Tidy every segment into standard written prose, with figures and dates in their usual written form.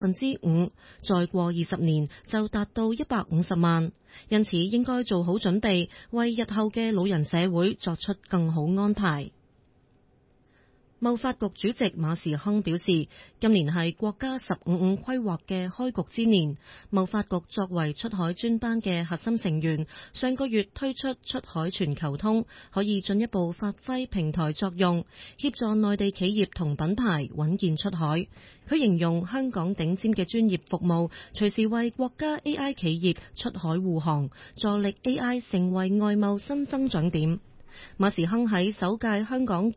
5%，再過20年就達到150萬。因此應該做好準備，為日後嘅老人社會作出更好安排。貿發局主席馬時亨表示，今年係國家15+5規劃嘅開局之年。貿發局作為出海專班嘅核心成員，上個月推出出海全球通，可以進一步發揮平台作用，協助內地企業同品牌穩健出海。佢形容香港頂尖嘅專業服務，隨時為國家 AI 企業出海護航，助力 AI 成為外貿新增長點。馬時亨喺首屆香港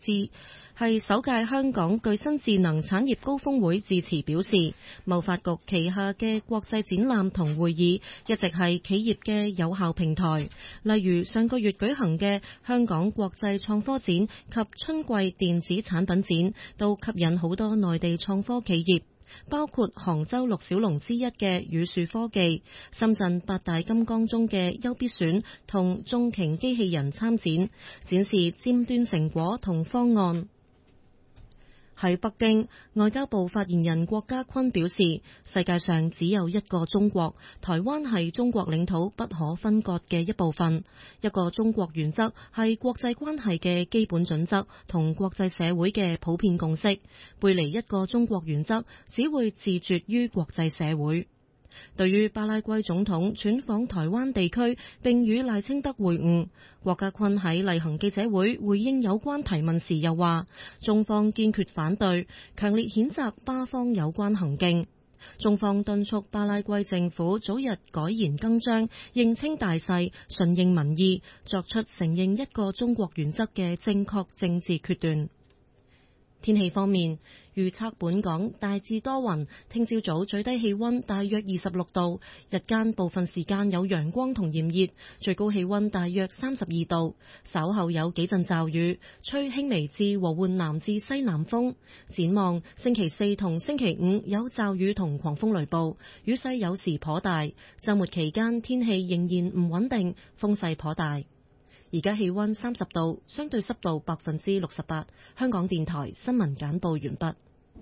具新智能產業高峰會致辭表示，貿發局旗下嘅國際展覽同會議一直係企業嘅有效平台，例如上個月舉行嘅香港國際創科展及春季電子產品展，都吸引好多內地創科企業，包括杭州6小龍之一嘅宇樹科技、深圳8大金剛中嘅優必選同中擎機器人參展，展示尖端成果同方案。喺北京，外交部發言人郭家坤表示，世界上只有一個中國，台灣係中國領土不可分割嘅一部分。一個中國原則係國際關係嘅基本準則同國際社會嘅普遍共識，背離一個中國原則只會自絕於國際社會。對於巴拉圭總統竄訪台灣地區並與賴清德會晤，郭家坤喺例行記者會回應有關提問時又話，中方堅決反對，強烈譴責巴方有關行徑。中方敦促巴拉圭政府早日改弦更張，認清大勢，順應民意，作出承認一個中國原則嘅正確政治決斷。天氣方面，預測本港大致多雲，聽朝早最低氣溫大約26度，日間部分時間有陽光同炎熱，最高氣溫大約32度，稍後有幾陣驟雨，吹輕微至和緩南至西南風。展望星期4同星期5有驟雨同狂風雷暴，雨勢有時頗大，週末期間天氣仍然唔穩定，風勢頗大。而家氣溫30度，相對濕度68%。香港電台新聞簡報完畢。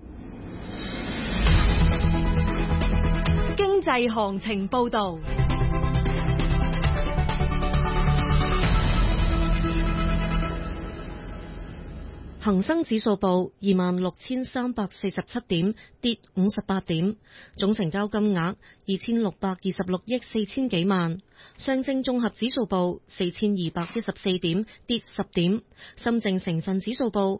經濟行情報道。 恒生指數報26,347點，跌58點，總成交金額2626億4千幾萬。上證綜合指數報4214點，跌10點。深證成分指數報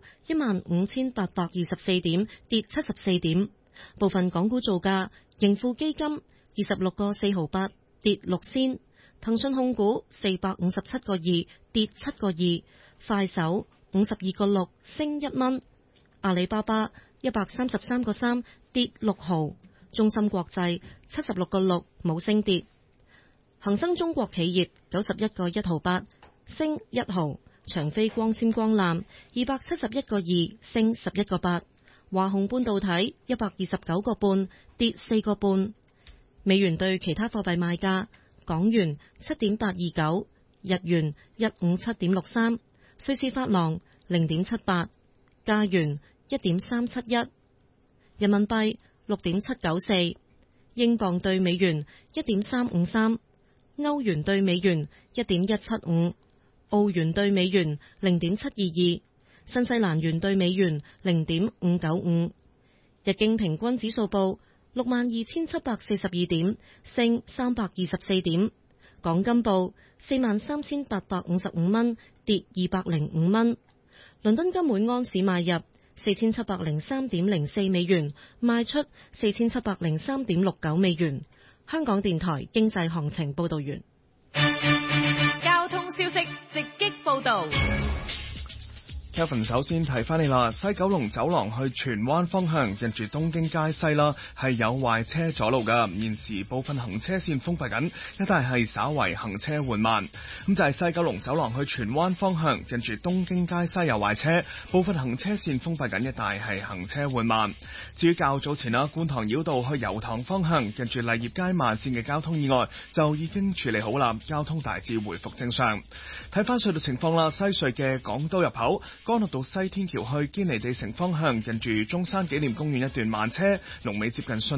15,824點，跌74點。部分港股造價：盈富基金26個4毫8，跌6仙；騰訊控股457個2，跌7個2；快手52個6，升1蚊；阿里巴巴133個3，跌6毫；中芯國際76個6，冇升跌；恒生中國企業91個1毫8，升1毫；長飛光纖光纜271個2，升11個8；華虹半導體129個半，跌4個半。美元對其他貨幣賣價：港元7.829，日元157.63。瑞士法郎0.78，加元1.371，人民幣6.794，英鎊對美元1.353，歐元對美元1.175，澳元對美元0.722，新西蘭元對美元0.595。日經平均指數報62,742點，升324點。港金報43,855蚊，跌205蚊。倫敦金每安士買入4703.04美元，賣出4703.69美元。香港電台經濟行情報道完。 交通消息直擊報道。 Kevin 首先提翻你啦，西九龍走廊去荃灣方向，近住東京街西啦，係有壞車阻路噶，現時部分行車線封閉緊，一帶係稍為行車緩慢。咁就係西九龍走廊去荃灣方向，近住東京街西有壞車，部分行車線封閉緊，一帶係行車緩慢。至於較早前啦，觀塘繞道去油塘方向，近住勵業街慢線嘅交通意外就已經處理好啦，交通大致回復正常。睇翻隧道情況啦，西隧嘅港島入口，干諾道西天橋去堅尼地城方向，近住中山紀念公園一段慢車，龍尾接近